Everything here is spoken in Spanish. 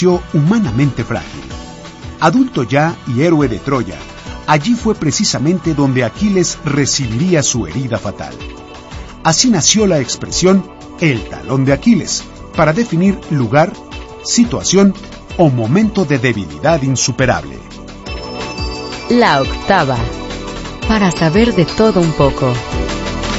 nació humanamente frágil. Adulto ya y héroe de Troya, allí fue precisamente donde Aquiles recibiría su herida fatal. Así nació la expresión el talón de Aquiles, para definir lugar, situación o momento de debilidad insuperable. La octava. Para saber de todo un poco.